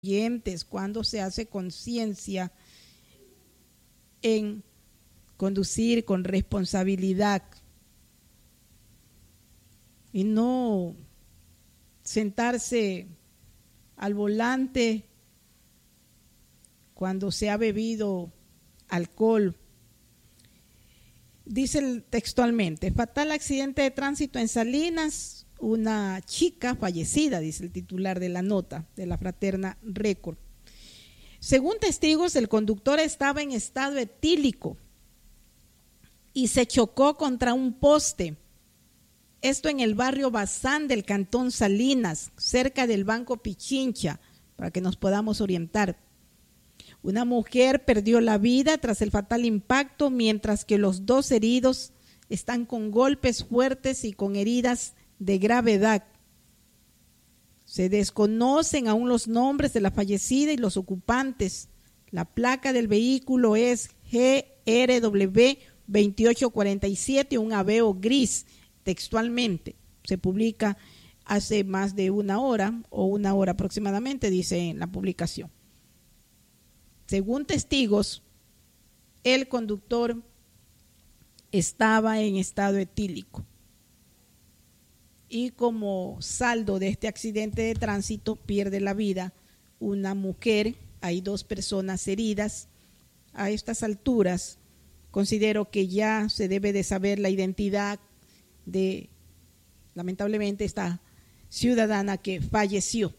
oyentes, cuando se hace conciencia en conducir con responsabilidad y no sentarse al volante cuando se ha bebido alcohol. Dice textualmente: fatal accidente de tránsito en Salinas, una chica fallecida, dice el titular de la nota de la Fraterna Récord. Según testigos, el conductor estaba en estado etílico y se chocó contra un poste. Esto en el barrio Bazán del Cantón Salinas, cerca del Banco Pichincha, para que nos podamos orientar. Una mujer perdió la vida tras el fatal impacto, mientras que los dos heridos están con golpes fuertes y con heridas de gravedad. Se desconocen aún los nombres de la fallecida y los ocupantes. La placa del vehículo es GRW 2847, un Aveo gris. Textualmente se publica hace más de una hora o una hora aproximadamente, dice en la publicación. Según testigos, el conductor estaba en estado etílico y como saldo de este accidente de tránsito pierde la vida una mujer. Hay 2 personas heridas. A estas alturas considero que ya se debe de saber la identidad de, lamentablemente, esta ciudadana que falleció.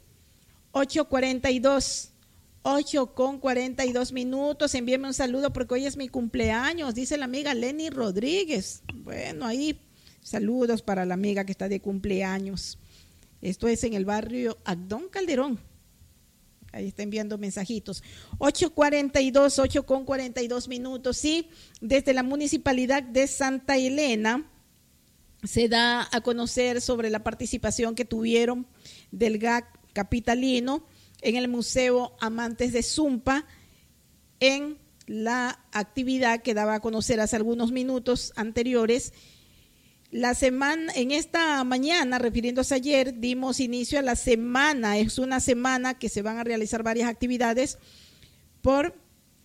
8:42 envíeme un saludo porque hoy es mi cumpleaños, dice la amiga Lenny Rodríguez. Bueno, ahí saludos para la amiga que está de cumpleaños. Esto es en el barrio Agdón Calderón. Ahí está enviando mensajitos. 8:42 sí, desde la Municipalidad de Santa Elena se da a conocer sobre la participación que tuvieron del GAC capitalino en el Museo Amantes de Zumpa, en la actividad que daba a conocer hace algunos minutos anteriores. En esta mañana, refiriéndose a ayer, dimos inicio a la semana. Es una semana que se van a realizar varias actividades por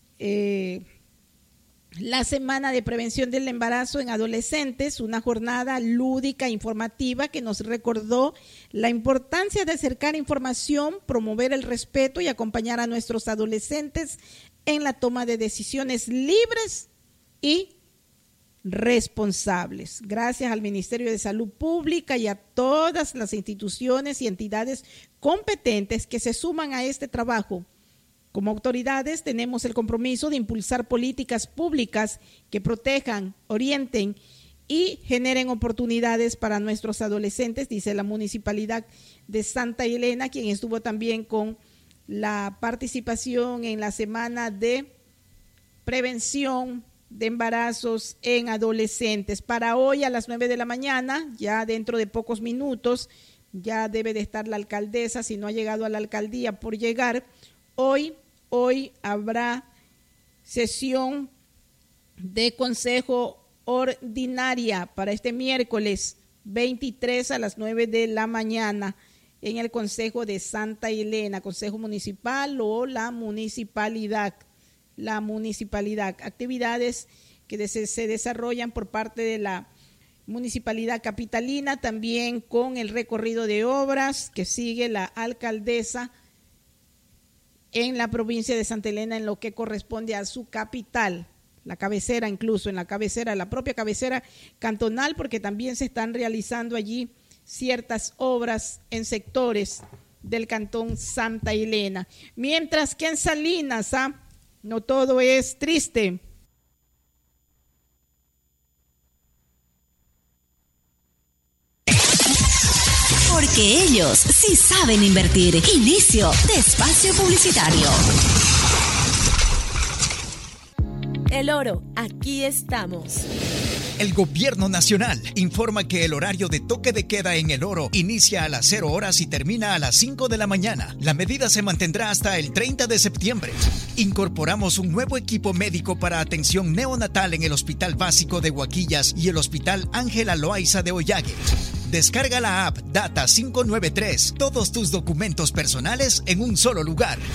la Semana de Prevención del Embarazo en Adolescentes, una jornada lúdica, informativa, que nos recordó la importancia de acercar información, promover el respeto y acompañar a nuestros adolescentes en la toma de decisiones libres y responsables. Gracias al Ministerio de Salud Pública y a todas las instituciones y entidades competentes que se suman a este trabajo. Como autoridades tenemos el compromiso de impulsar políticas públicas que protejan, orienten y generen oportunidades para nuestros adolescentes, dice la Municipalidad de Santa Elena, quien estuvo también con la participación en la Semana de Prevención de Embarazos en Adolescentes. Para hoy a las 9 de la mañana, ya dentro de pocos minutos, ya debe de estar la alcaldesa, si no ha llegado a la alcaldía por llegar. Hoy habrá sesión de consejo ordinaria para este miércoles 23 a las 9 de la mañana en el Consejo de Santa Elena, Consejo Municipal o la Municipalidad. Actividades que se desarrollan por parte de la Municipalidad Capitalina, también con el recorrido de obras que sigue la alcaldesa en la provincia de Santa Elena en lo que corresponde a su capital, la cabecera, incluso en la cabecera, la propia cabecera cantonal, porque también se están realizando allí ciertas obras en sectores del cantón Santa Elena. Mientras que en Salinas, no todo es triste. Porque ellos sí saben invertir. Inicio de espacio publicitario. El Oro, aquí estamos. El Gobierno Nacional informa que el horario de toque de queda en El Oro inicia a las 0 horas y termina a las 5 de la mañana. La medida se mantendrá hasta el 30 de septiembre. Incorporamos un nuevo equipo médico para atención neonatal en el Hospital Básico de Huaquillas y el Hospital Ángela Loaiza de Ollague. Descarga la app Data 593. Todos tus documentos personales en un solo lugar.